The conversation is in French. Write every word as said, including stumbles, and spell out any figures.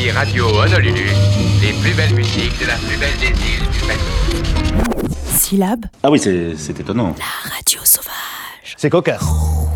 ici Radio Honolulu, les plus belles musiques de la plus belle des îles du Pacifique. Syllabe. Ah oui, c'est, c'est étonnant. La radio sauvage. C'est cocasse.